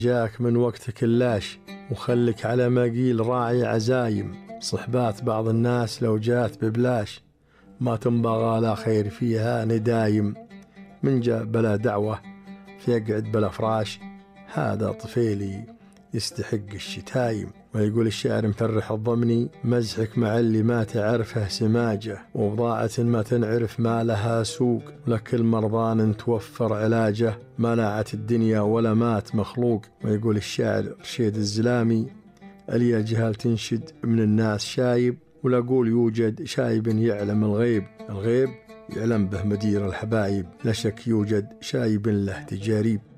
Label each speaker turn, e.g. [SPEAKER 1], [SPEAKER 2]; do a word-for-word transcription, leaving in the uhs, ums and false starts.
[SPEAKER 1] جاك من وقت كلاش، وخلك على ما قيل راعي عزايم. صحبات بعض الناس لو جات ببلاش، ما تنبغى لا خير فيها ندايم. من جاء بلا دعوة فيقعد بلا فراش، هذا طفيلي يستحق الشتايم. ويقول الشاعر مفرح الضمني: مزحك مع اللي ما تعرفه سماجه، وبضاعة ما تنعرف ما لها سوق. لك المرضان توفر علاجه، ما ناعت الدنيا ولا مات مخلوق. ويقول الشاعر رشيد الزلامي: اليا جهال تنشد من الناس شايب، ولا قول يوجد شايب يعلم الغيب. الغيب يعلم به مدير الحبايب، لا شك يوجد شايب له تجاريب.